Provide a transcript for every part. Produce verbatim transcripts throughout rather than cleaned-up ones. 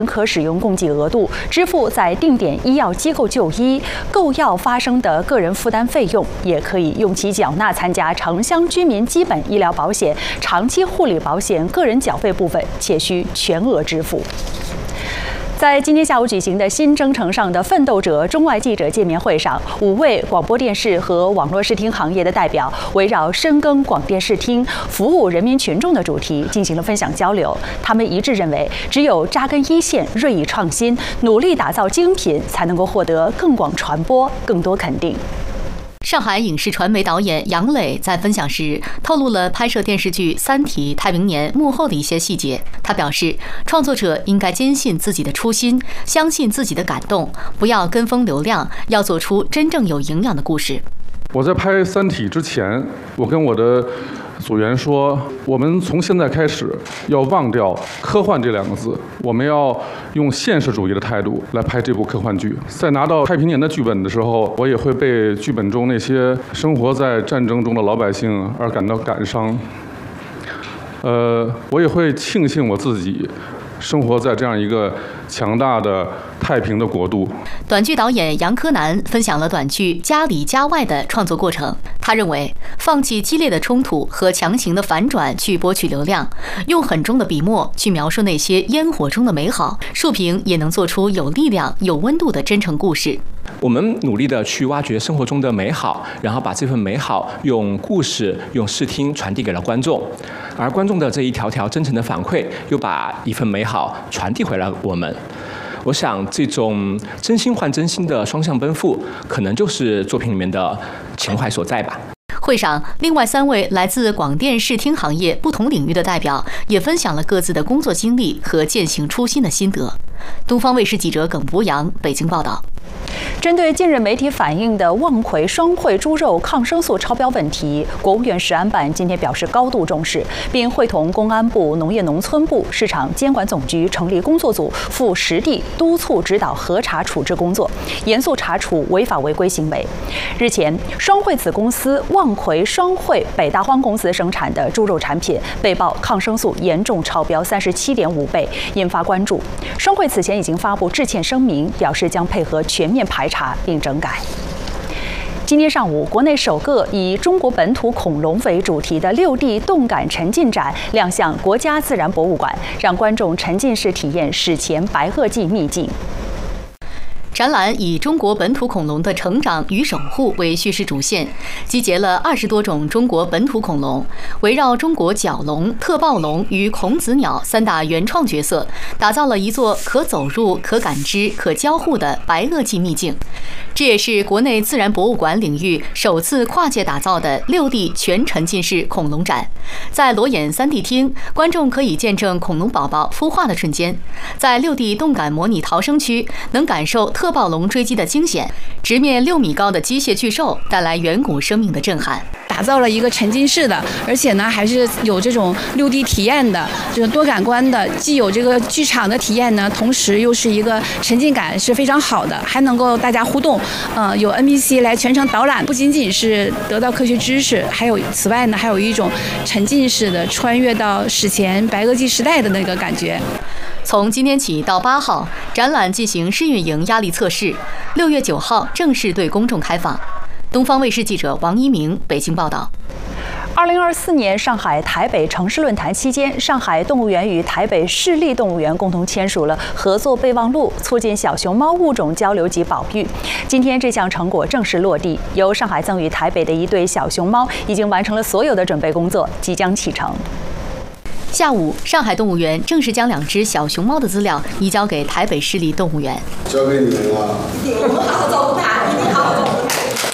可使用共计额度支付在定点医药机构就医购药发生的个人负担费用，也可以用其缴纳参加城乡居民基本医疗保险、长期护理保险个人缴费部分，且需全额支付。在今天下午举行的新征程上的奋斗者中外记者见面会上，五位广播电视和网络视听行业的代表围绕深耕广电视听、服务人民群众的主题进行了分享交流。他们一致认为，只有扎根一线、锐意创新、努力打造精品，才能够获得更广传播、更多肯定。 上海影视传媒导演杨磊在分享时透露了拍摄电视剧《三体：太平年》幕后的一些细节。他表示，创作者应该坚信自己的初心，相信自己的感动，不要跟风流量，要做出真正有营养的故事。 我在拍《三体》之前，我跟我的组员说，我们从现在开始要忘掉科幻这两个字，我们要用现实主义的态度来拍这部科幻剧。在拿到《太平年》的剧本的时候，我也会被剧本中那些生活在战争中的老百姓而感到感伤。呃，我也会庆幸我自己生活在这样一个强大的太平的国度。 短剧导演杨柯南分享了短剧《家里家外》的创作过程。他认为，放弃激烈的冲突和强行的反转去博取流量，用很重的笔墨去描述那些烟火中的美好，竖屏也能做出有力量、有温度的真诚故事。 我们努力地去挖掘生活中的美好，然后把这份美好用故事、用视听传递给了观众，而观众的这一条条真诚的反馈，又把一份美好传递回来我们。我想，这种真心换真心的双向奔赴，可能就是作品里面的情怀所在吧。 会上，另外三位来自广电视听行业不同领域的代表也分享了各自的工作经历和践行初心的心得。东方卫视记者耿博洋北京报道。 针对近日媒体反映的望奎双汇猪肉抗生素超标问题，国务院食安办今天表示高度重视，并会同公安部、农业农村部、市场监管总局成立工作组，赴实地督促指导核查处置工作，严肃查处违法违规行为。日前，双汇子公司望奎双汇北大荒公司生产的猪肉产品被曝抗生素严重超标三十七点五倍，引发关注。双汇此前已经发布致歉声明，表示将配合全面排查并整改。今天上午，国内首个以中国本土恐龙为主题的六 D 动感沉浸展亮相国家自然博物馆，让观众沉浸式体验史前白垩纪秘境。 展览以中国本土恐龙的成长与守护为叙事主线，集结了二十多种中国本土恐龙，围绕中国角龙、特暴龙与孔子鸟三大原创角色，打造了一座可走入、可感知、可交互的白垩纪秘境。这也是国内自然博物馆领域首次跨界打造的六 D 全沉浸式恐龙展。在裸眼 三 D 厅，观众可以见证恐龙宝宝孵化的瞬间；在六 D 动感模拟逃生区，能感受特暴龙追击的惊险；直面六米高的机械巨兽，带来远古生命的震撼。 打造了一个沉浸式的，而且呢还是有这种六 D 体验的，这个多感官的，既有这个剧场的体验呢，同时又是一个沉浸感是非常好的，还能够大家互动，呃，有 N P C 来全程导览，不仅仅是得到科学知识，还有此外呢，还有一种沉浸式的穿越到史前白垩纪时代的那个感觉。 从今天起到八号，展览进行试运营压力测试，六月九号正式对公众开放。东方卫视记者王一鸣北京报道。 二零二四年上海、台北城市论坛期间，上海动物园与台北市立动物园共同签署了合作备忘录，促进小熊猫物种交流及保育。今天，这项成果正式落地，由上海赠予台北的一对小熊猫已经完成了所有的准备工作，即将启程。 下午，上海动物园正式将两只小熊猫的资料移交给台北市立动物园。 交给你们了， 我们好好照顾它，一定好好照顾它。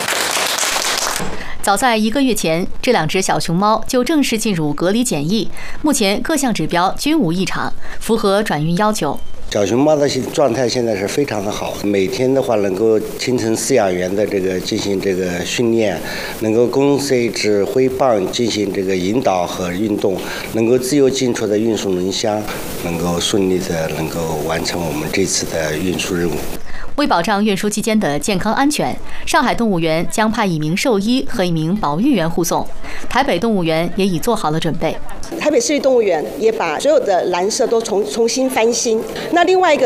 早在一个月前，这两只小熊猫就正式进入隔离检疫，目前各项指标均无异常，符合转运要求。 小熊猫的状态现在是非常的好，每天的话能够清晨饲养员的这个进行这个训练，能够跟随指挥棒进行这个引导和运动，能够自由进出的运输轮箱，能够顺利的能够完成我们这次的运输任务。 为保障运输期间的健康安全，上海动物园将派一名兽医和一名保育员护送。台北动物园也已做好了准备。 台北市立动物园也把所有的栏舍都重重新翻新。那另外一个